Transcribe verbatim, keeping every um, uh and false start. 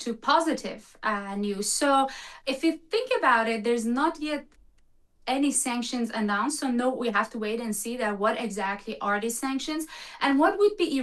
to positive uh, news. So if you think about it, there's not yet any sanctions announced. So no, we have to wait and see that what exactly are these sanctions and what would be